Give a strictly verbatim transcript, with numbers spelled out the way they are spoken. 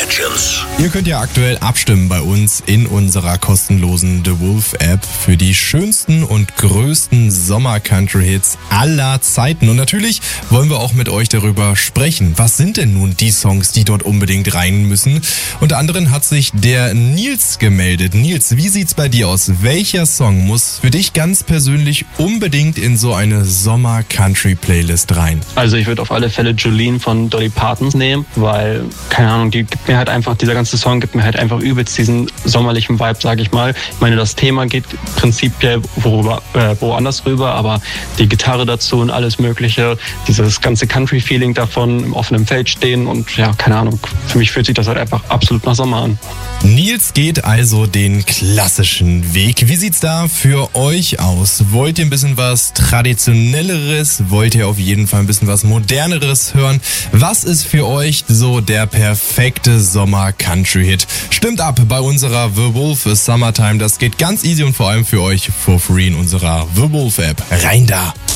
Legends. Ihr könnt ja aktuell abstimmen bei uns in unserer kostenlosen The Wolf App für die schönsten und größten Sommer-Country-Hits aller Zeiten. Und natürlich wollen wir auch mit euch darüber sprechen. Was sind denn nun die Songs, die dort unbedingt rein müssen? Unter anderem hat sich der Nils gemeldet. Nils, wie sieht's bei dir aus? Welcher Song muss für dich ganz persönlich unbedingt in so eine Sommer-Country-Playlist rein? Also ich würde auf alle Fälle Jolene von Dolly Parton nehmen, weil, keine Ahnung, die gibt mir halt einfach, dieser ganze Song gibt mir halt einfach übelst diesen sommerlichen Vibe, sag ich mal. Ich meine, das Thema geht prinzipiell worüber, äh, woanders rüber, aber die Gitarre dazu und alles Mögliche, dieses ganze Country-Feeling davon, im offenen Feld stehen und ja, keine Ahnung, für mich fühlt sich das halt einfach absolut nach Sommer an. Nils geht also den klassischen Weg. Wie sieht's da für euch aus? Wollt ihr ein bisschen was Traditionelleres? Wollt ihr auf jeden Fall ein bisschen was Moderneres hören? Was ist für euch so der perfekte Sommer-Country-Hit? Stimmt ab bei unserer The Wolf Summertime. Das geht ganz easy und vor allem für euch for free in unserer The Wolf App. Rein da!